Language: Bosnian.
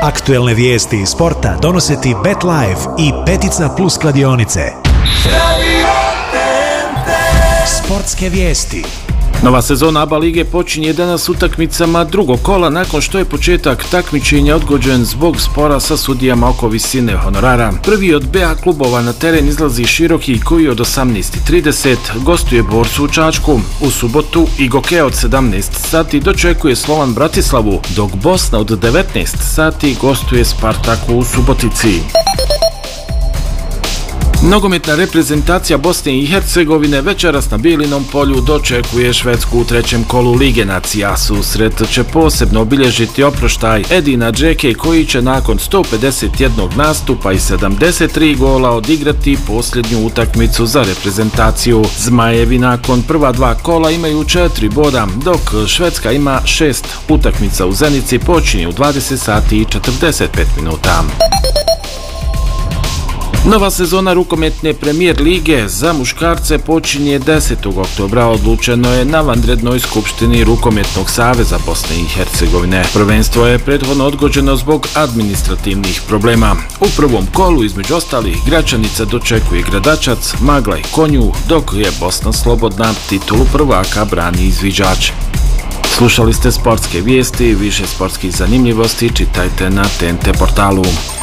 Aktuelne vijesti iz sporta donose ti BetLife i Petica Plus kladionice. Sportske vijesti. Nova sezona ABA lige počinje danas utakmicama drugog kola nakon što je početak takmičenja odgođen zbog spora sa sudijama oko visine honorara. Prvi od BA klubova na teren izlazi Široki koji od 18:30 gostuje Borcu u Čačku. U subotu Igoke od 17 sati dočekuje Slovan Bratislavu, dok Bosna od 19 sati gostuje Spartaku u Subotici. Nogometna reprezentacija Bosne i Hercegovine večeras na Bilinom polju dočekuje Švedsku u trećem kolu Lige nacija. Susret će posebno obilježiti oproštaj Edina Džeke koji će nakon 151 nastupa i 73 gola odigrati posljednju utakmicu za reprezentaciju. Zmajevi nakon prva dva kola imaju 4 boda, dok Švedska ima 6 utakmica u Zenici, počinje u 20 sati i 45 minuta. Nova sezona rukometne premijer lige za muškarce počinje 10. oktobra. Odlučeno je na vanrednoj skupštini Rukometnog saveza Bosne i Hercegovine. Prvenstvo je prethodno odgođeno zbog administrativnih problema. U prvom kolu između ostalih Gračanica dočekuje Gradačac, Magla i Konju, dok je Bosna slobodna, titulu prvaka brani Izviđač. Slušali ste sportske vijesti, više sportskih zanimljivosti čitajte na TNT portalu.